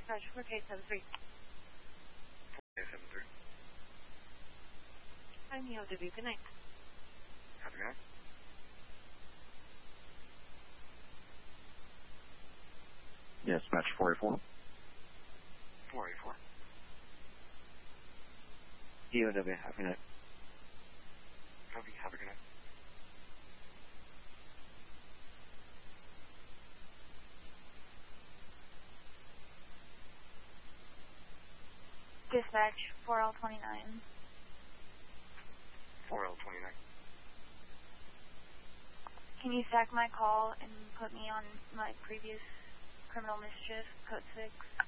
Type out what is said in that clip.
Dispatch 4873. 4873. I'm EOW. Good night. Have a good night. Yes, match 484. 484. EOW, have a good night. Copy, have a good night. Dispatch 4L29. 4L29. Can you stack my call and put me on my previous criminal mischief, code 6?